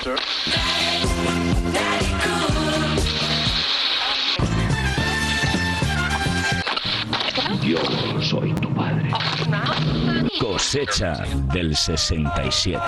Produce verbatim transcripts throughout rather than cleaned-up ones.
Yo soy tu padre. Cosecha del sesenta y siete.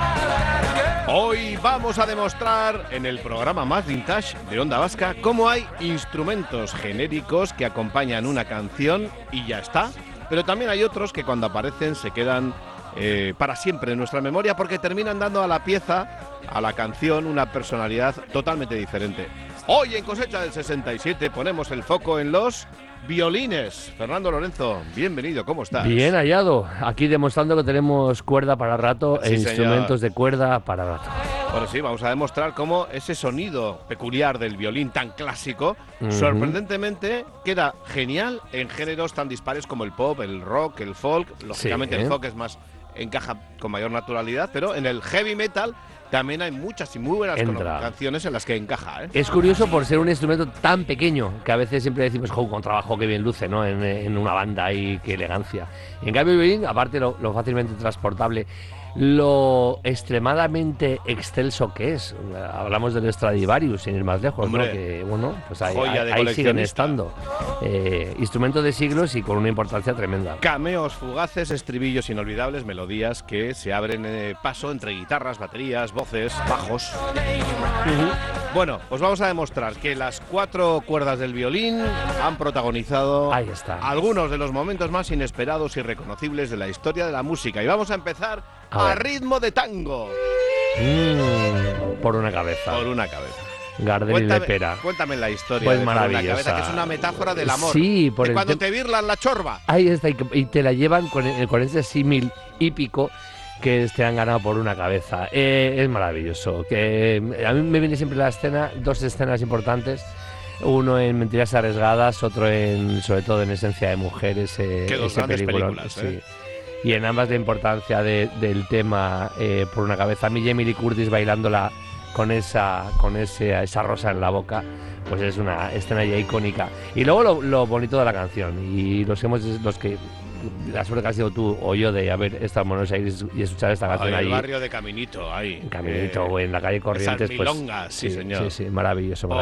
Hoy vamos a demostrar en el programa más vintage de Onda Vasca cómo hay instrumentos genéricos que acompañan una canción y ya está, pero también hay otros que cuando aparecen se quedan eh, para siempre en nuestra memoria porque terminan dando a la pieza, a la canción, una personalidad totalmente diferente. Hoy en Cosecha del sesenta y siete ponemos el foco en los violines. Fernando Lorenzo, bienvenido, ¿cómo estás? Bien hallado, aquí demostrando que tenemos cuerda para rato Sí, e señor. instrumentos de cuerda para rato. Bueno, sí, vamos a demostrar cómo ese sonido peculiar del violín tan clásico, Uh-huh. sorprendentemente, queda genial en géneros tan dispares como el pop, el rock, el folk. Lógicamente Sí, ¿eh? el folk es más, encaja con mayor naturalidad, pero en el heavy metal también hay muchas y muy buenas Entra. canciones en las que encaja, ¿eh? Es curioso por ser un instrumento tan pequeño que a veces siempre decimos, jo, con trabajo que bien luce, ¿no? En, en una banda y qué elegancia. Y en cambio el violín, aparte lo, lo fácilmente transportable, lo extremadamente excelso que es. Hablamos del Stradivarius, sin ir más lejos, Hombre, ¿no? Que, bueno, pues ahí, joya de ahí siguen coleccionista. estando. Eh, instrumentos de siglos y con una importancia tremenda. Cameos fugaces, estribillos inolvidables, melodías que se abren eh, paso entre guitarras, baterías, voces, bajos. Bueno, pues vamos a demostrar que las cuatro cuerdas del violín han protagonizado Ahí está. algunos de los momentos más inesperados y reconocibles de la historia de la música. Y vamos a empezar A a, ver. ritmo de tango, Mm, por una cabeza. por una cabeza. Gardel y Cuéntame, Lepera. cuéntame la historia Pues de Por una maravillosa. cabeza, que es una metáfora del amor. Sí, por de el cuando tem- te virlan la chorba. Ahí está, y, que- y te la llevan con, el- con ese símil hípico que te han ganado por una cabeza. Eh, es maravilloso. Que eh, a mí me viene siempre la escena, dos escenas importantes. Uno en Mentiras arriesgadas, otro en, sobre todo en Esencia de mujeres. Eh, Qué dos ese grandes peliculón, películas, sí. ¿eh? Y en ambas la importancia de- del tema eh, por una cabeza. A mí Jamie Lee Curtis bailándola con esa con ese, esa rosa en la boca, pues es una escena ya icónica. Y luego lo, lo bonito de la canción, y los hemos los que la suerte que has sido tú o yo de haber estado en Buenos Aires y escuchar esta canción Ay, el allí barrio de Caminito, ahí. en Caminito Eh, o en la calle Corrientes, esas pues milongas, sí, señor. sí, sí, maravilloso.